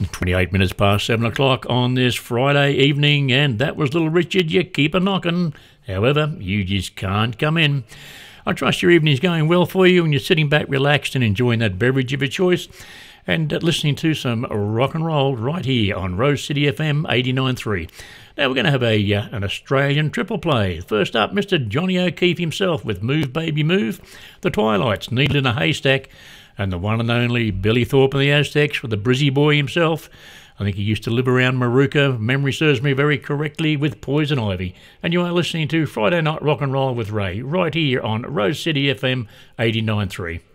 28 minutes past 7 o'clock on this Friday evening, and that was Little Richard, You Keep a Knockin'. However, you just can't come in. I trust your evening's going well for you and you're sitting back relaxed and enjoying that beverage of your choice and listening to some rock and roll right here on Rose City FM 89.3. Now we're going to have an Australian triple play. First up, Mr. Johnny O'Keefe himself with Move Baby Move, The Twilights, Needle in a Haystack, and the one and only Billy Thorpe and the Aztecs with the Brizzy Boy himself. I think he used to live around Maruka, memory serves me very correctly, with Poison Ivy. And you are listening to Friday Night Rock and Roll with Ray, right here on Rose City FM 89.3.